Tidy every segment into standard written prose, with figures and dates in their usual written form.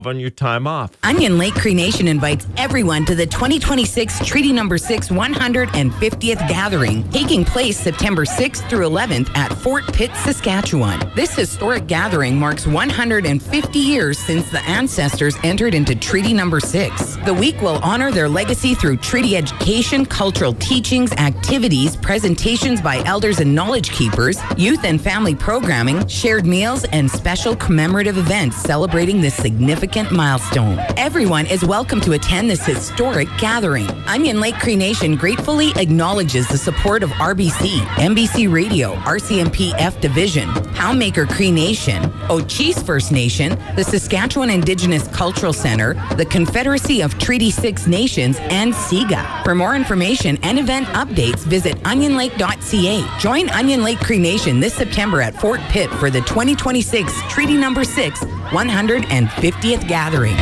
on your time off. Onion Lake Cree Nation invites everyone to the 2026 Treaty Number 6 150th Gathering, taking place September 6th through 11th at Fort Pitt, Saskatchewan. This historic gathering marks 150 years since the ancestors entered into Treaty Number 6. The week will honor their legacy through treaty education, cultural teachings, activities, presentations by elders and knowledge keepers, youth and family programming, shared meals, and special commemorative events celebrating this significant milestone. Everyone is welcome to attend this historic gathering. Onion Lake Cree Nation gratefully acknowledges the support of RBC, MBC Radio, RCMP F Division, Poundmaker Cree Nation, Ochese First Nation, the Saskatchewan Indigenous Cultural Center, the Confederacy of Treaty 6 Nations, and SIGA. For more information and event updates, visit onionlake.ca. Join Onion Lake Cree Nation this September at Fort Pitt for the 2026 Treaty Number 6 150th Gathering.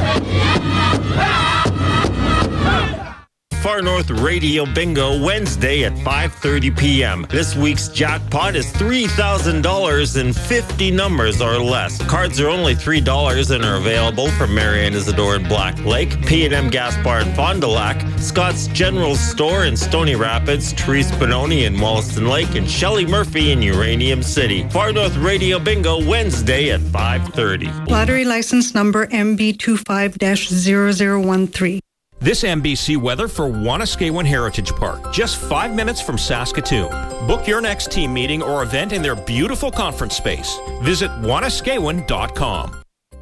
Far North Radio Bingo Wednesday at 5:30 p.m. This week's jackpot is $3,000 and 50 numbers or less. Cards are only $3 and are available from Marianne Isidore in Black Lake, P&M Gas Bar in Fond du Lac, Scott's General Store in Stony Rapids, Therese Benoni in Wollaston Lake, and Shelley Murphy in Uranium City. Far North Radio Bingo Wednesday at 5:30. Lottery license number MB25-0013. This MBC weather for Wanuskewin Heritage Park, just 5 minutes from Saskatoon. Book your next team meeting or event in their beautiful conference space. Visit wanuskewin.com.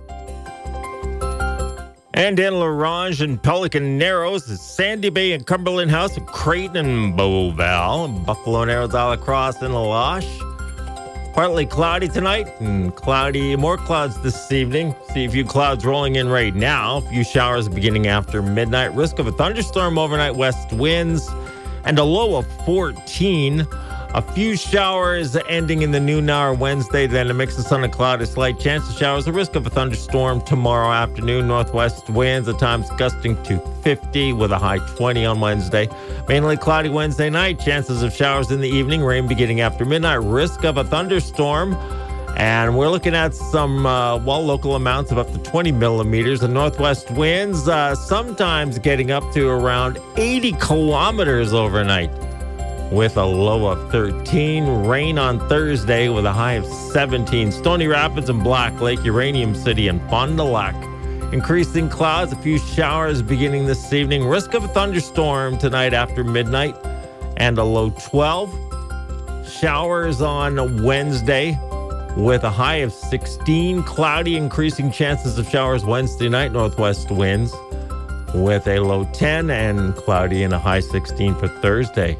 And in La Ronge and Pelican Narrows, Sandy Bay and Cumberland House, Creighton and Beauval, Buffalo Narrows, Alacrosse and La Loche. Partly cloudy tonight and more clouds this evening. See a few clouds rolling in right now. A few showers beginning after midnight. Risk of a thunderstorm overnight, west winds, and a low of 14. A few showers ending in the noon hour Wednesday, then a mix of sun and cloud, a slight chance of showers. A risk of a thunderstorm tomorrow afternoon. Northwest winds at times gusting to 50 with a high 20 on Wednesday. Mainly cloudy Wednesday night. Chances of showers in the evening. Rain beginning after midnight. Risk of a thunderstorm. And we're looking at some, local amounts of up to 20 millimeters. The northwest winds sometimes getting up to around 80 kilometers overnight, with a low of 13. Rain on Thursday with a high of 17. Stony Rapids and Black Lake, Uranium City, and Fond du Lac. Increasing clouds, a few showers beginning this evening. Risk of a thunderstorm tonight after midnight, and a low 12. Showers on Wednesday with a high of 16. Cloudy, increasing chances of showers Wednesday night. Northwest winds with a low 10, and cloudy and a high 16 for Thursday.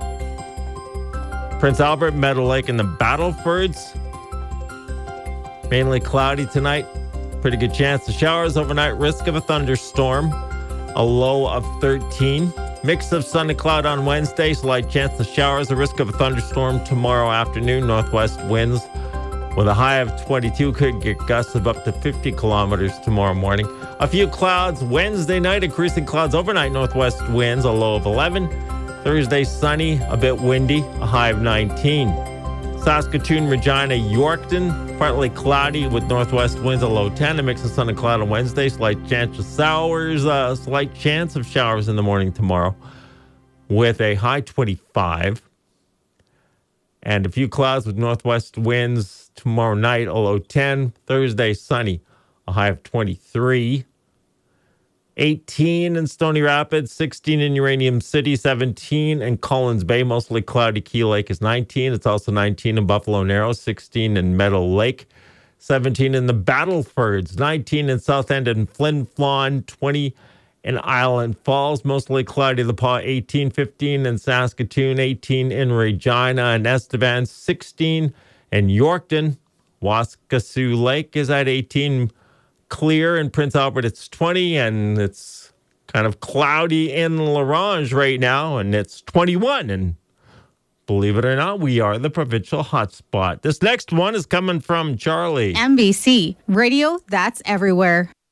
Prince Albert, Meadow Lake, and the Battlefords. Mainly cloudy tonight. Pretty good chance of showers overnight. Risk of a thunderstorm. A low of 13. Mix of sun and cloud on Wednesday. Slight chance of showers. A risk of a thunderstorm tomorrow afternoon. Northwest winds with a high of 22. Could get gusts of up to 50 kilometers tomorrow morning. A few clouds Wednesday night. Increasing clouds overnight. Northwest winds. A low of 11. Thursday, sunny, a bit windy, a high of 19. Saskatoon, Regina, Yorkton, partly cloudy with northwest winds, a low 10. A mix of sun and cloud on Wednesday. Slight chance of showers in the morning tomorrow with a high 25. And a few clouds with northwest winds tomorrow night, a low 10. Thursday, sunny, a high of 23. 18 in Stony Rapids, 16 in Uranium City, 17 in Collins Bay, mostly cloudy. Key Lake is 19. It's also 19 in Buffalo Narrows, 16 in Meadow Lake, 17 in the Battlefords, 19 in South End and Flin Flon, 20 in Island Falls, mostly cloudy. The Paw, 18, 15 in Saskatoon, 18 in Regina and Estevan, 16 in Yorkton. Waskesiu Lake is at 18. Clear in Prince Albert, it's 20, and it's kind of cloudy in La Ronge right now, and it's 21. And believe it or not, we are the provincial hotspot. This next one is coming from Charlie. MBC Radio, that's everywhere.